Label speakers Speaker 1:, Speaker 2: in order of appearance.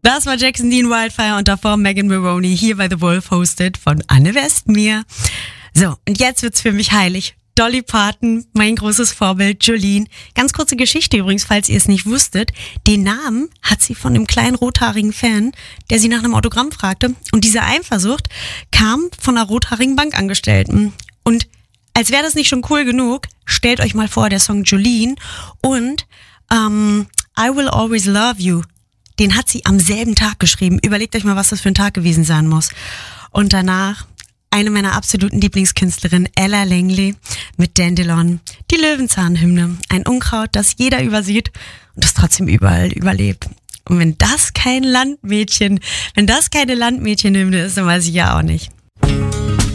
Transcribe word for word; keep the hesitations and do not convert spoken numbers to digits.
Speaker 1: Das war Jackson Dean Wildfire und davor Megan Maroney hier bei The Wolf, hosted von Anne Westmeer. So, und jetzt wird's für mich heilig. Dolly Parton, mein großes Vorbild, Jolene. Ganz kurze Geschichte übrigens, falls ihr es nicht wusstet. Den Namen hat sie von einem kleinen rothaarigen Fan, der sie nach einem Autogramm fragte. Und diese Eifersucht kam von einer rothaarigen Bankangestellten. Und als wäre das nicht schon cool genug, stellt euch mal vor, der Song Jolene und ähm, I Will Always Love You, den hat sie am selben Tag geschrieben. Überlegt euch mal, was das für ein Tag gewesen sein muss. Und danach eine meiner absoluten Lieblingskünstlerinnen, Ella Langley mit Dandelion, die Löwenzahnhymne. Ein Unkraut, das jeder übersieht und das trotzdem überall überlebt. Und wenn das kein Landmädchen, wenn das keine Landmädchenhymne ist, dann weiß ich ja auch nicht.